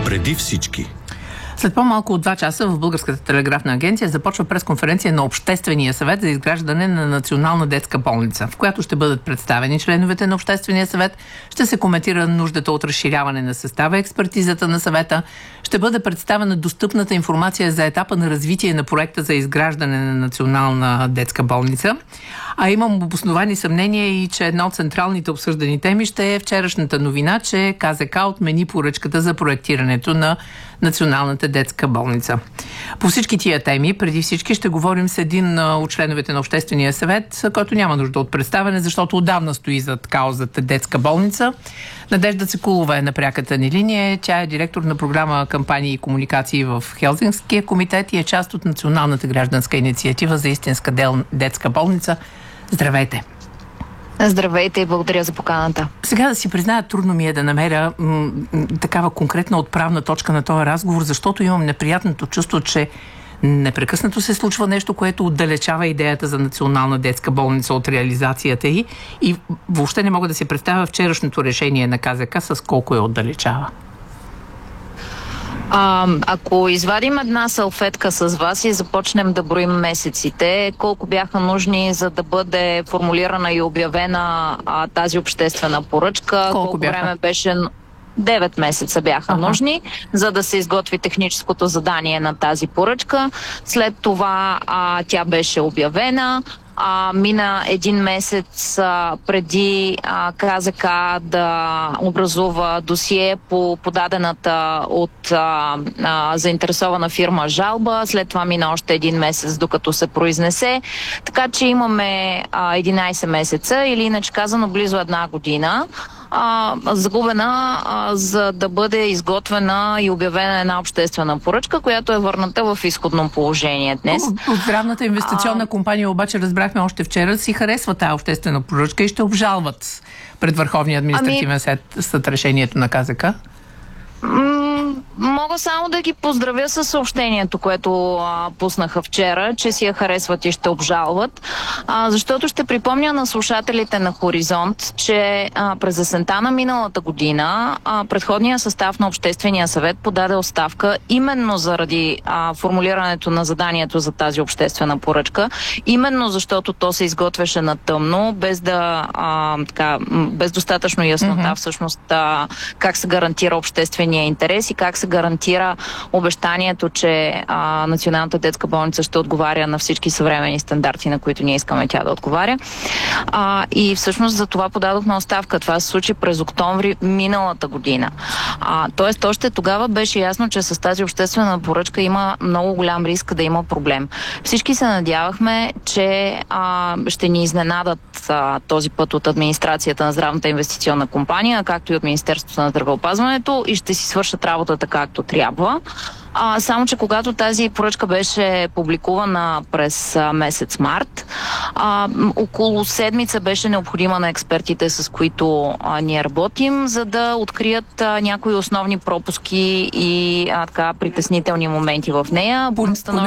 Преди всички. След по-малко от 2 часа в Българската телеграфна агенция започва пресконференция на Обществения съвет за изграждане на Национална детска болница, в която ще бъдат представени членовете на Обществения съвет, ще се коментира нуждата от разширяване на състава, експертизата на съвета, ще бъде представена достъпната информация за етапа на развитие на проекта за изграждане на Национална детска болница. А имам обосновани съмнения и че една от централните обсъждани теми ще е вчерашната новина, че КЗК отмени поръчката за проектирането на Националната детска болница. По всички тия теми, преди всички, ще говорим с един от членовете на Обществения съвет, който няма нужда от представяне, защото отдавна стои зад каузата детска болница. Надежда Цекулова е на пряката ни линия. Тя е директор на програма кампании и комуникации в Хелзинкския комитет и е част от Националната гражданска инициатива за истинска детска болница. Здравейте! Здравейте и благодаря за поканата. Сега да си призная, трудно ми е да намеря такава конкретна отправна точка на този разговор, защото имам неприятното чувство, че непрекъснато се случва нещо, което отдалечава идеята за Национална детска болница от реализацията й и въобще не мога да си представя вчерашното решение на КЗК с колко я отдалечава. Ако извадим една салфетка с вас и започнем да броим месеците, колко бяха нужни, за да бъде формулирана и обявена тази обществена поръчка, колко време беше... 9 месеца бяха нужни, за да се изготви техническото задание на тази поръчка. След това тя беше обявена. Мина 1 месец преди КЗК да образува досие по подадената от заинтересована фирма жалба. След това мина още 1 месец, докато се произнесе. Така че имаме 11 месеца или иначе казано близо 1 година. Загубена, за да бъде изготвена и обявена една обществена поръчка, която е върната в изходно положение днес. От здравната инвестиционна компания обаче разбрахме още вчера, си харесва тази обществена поръчка и ще обжалват пред Върховния административен съд решението на КЗК. Мога само да ги поздравя със съобщението, което пуснаха вчера, че си я харесват и ще обжалват, защото ще припомня на слушателите на Хоризонт, че през есента на миналата година предходният състав на Обществения съвет подаде оставка именно заради формулирането на заданието за тази обществена поръчка, именно защото то се изготвяше на тъмно, без достатъчно яснота всъщност как се гарантира обществения интерес и как се гарантира обещанието, че Националната детска болница ще отговаря на всички съвременни стандарти, на които ние искаме тя да отговаря. И всъщност за това подадохме оставка. Това се случи през октомври миналата година. Тоест още тогава беше ясно, че с тази обществена поръчка има много голям риск да има проблем. Всички се надявахме, че ще ни изненадат този път от администрацията на здравната инвестиционна компания, както и от Министерството на здравеопазването и ще си свършат работата както трябва. Само че когато тази поръчка беше публикувана през месец март, около седмица беше необходима на експертите, с които ние работим, за да открият някои основни пропуски и притеснителни моменти в нея.